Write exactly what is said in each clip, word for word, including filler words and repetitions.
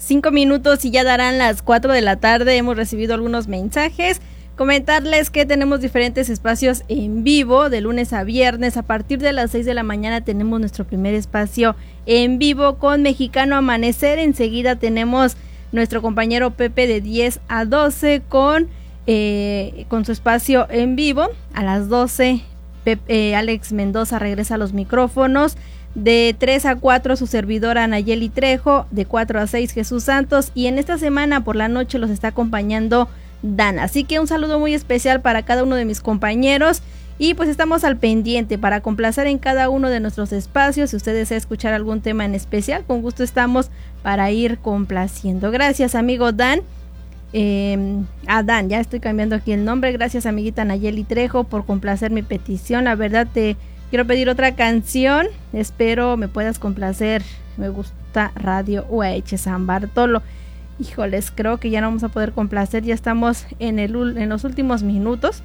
cinco minutos y ya darán las cuatro de la tarde. Hemos recibido algunos mensajes. Comentarles que tenemos diferentes espacios en vivo de lunes a viernes. A partir de las seis de la mañana tenemos nuestro primer espacio en vivo con Mexicano Amanecer. Enseguida tenemos nuestro compañero Pepe de diez a doce con, eh, con su espacio en vivo. A las doce Pepe, eh, Alex Mendoza regresa a los micrófonos. De tres a cuatro su servidora Nayeli Trejo. De cuatro a seis Jesús Santos. Y en esta semana por la noche los está acompañando Dana. Así que un saludo muy especial para cada uno de mis compañeros y pues estamos al pendiente para complacer en cada uno de nuestros espacios. Si usted desea escuchar algún tema en especial, con gusto estamos para ir complaciendo. Gracias, amigo Dan. Eh, a Dan, ya estoy cambiando aquí el nombre. Gracias, amiguita Nayeli Trejo, por complacer mi petición. La verdad te quiero pedir otra canción. Espero me puedas complacer. Me gusta Radio U A H San Bartolo. Híjoles, creo que ya no vamos a poder complacer, ya estamos en, el, en los últimos minutos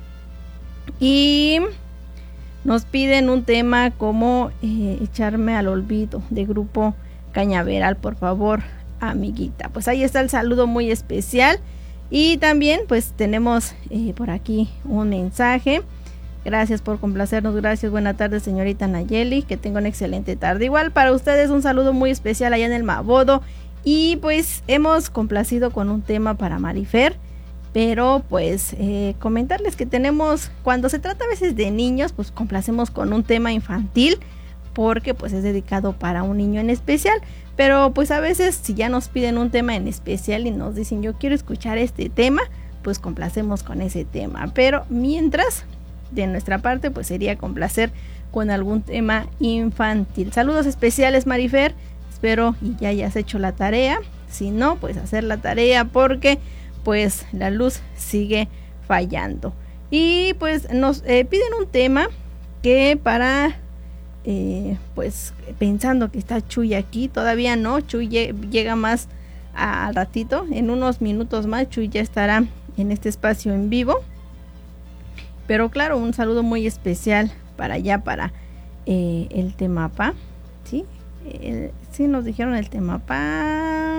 y nos piden un tema como eh, Echarme al Olvido de Grupo Cañaveral, por favor, amiguita. Pues ahí está el saludo muy especial y también pues tenemos eh, por aquí un mensaje. Gracias por complacernos, gracias, buena tarde señorita Nayeli, que tenga una excelente tarde. Igual para ustedes un saludo muy especial allá en el Mabodo. Y pues hemos complacido con un tema para Marifer, pero pues eh, comentarles que tenemos, cuando se trata a veces de niños, pues complacemos con un tema infantil, porque pues es dedicado para un niño en especial, pero pues a veces si ya nos piden un tema en especial y nos dicen yo quiero escuchar este tema, pues complacemos con ese tema, pero mientras de nuestra parte pues sería complacer con algún tema infantil. Saludos especiales Marifer. Espero y ya hayas hecho la tarea. Si no, pues hacer la tarea porque pues la luz sigue fallando. Y pues nos eh, piden un tema que para eh, pues pensando que está Chuy aquí, todavía no, Chuy llega más al ratito, en unos minutos más Chuy ya estará en este espacio en vivo. Pero claro, un saludo muy especial para allá, para eh, el Temapa, ¿sí? Eh, sí nos dijeron el Temapa.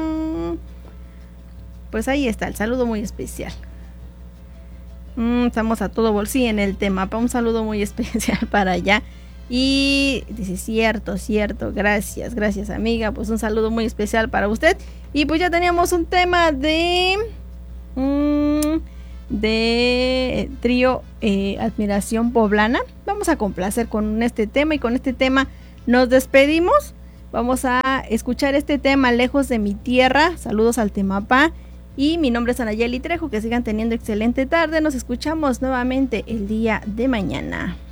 Pues ahí está, el saludo muy especial. Mm, estamos a todo bolsillo sí, en el Temapa. Un saludo muy especial para allá. Y dice, cierto, cierto, gracias, gracias amiga. Pues un saludo muy especial para usted. Y pues ya teníamos un tema de... Mmm, de trío eh, Admiración Poblana. Vamos a complacer con este tema y con este tema nos despedimos. Vamos a escuchar este tema, Lejos de mi Tierra. Saludos al Temapa. Y mi nombre es Anayeli Trejo. Que sigan teniendo excelente tarde. Nos escuchamos nuevamente el día de mañana.